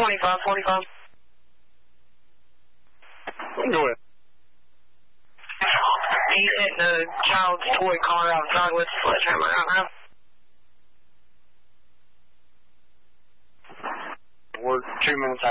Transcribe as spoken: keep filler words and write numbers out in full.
twenty-five forty-five. Go ahead. He's hitting a child's toy car outside with a sledgehammer right now. We're two minutes out.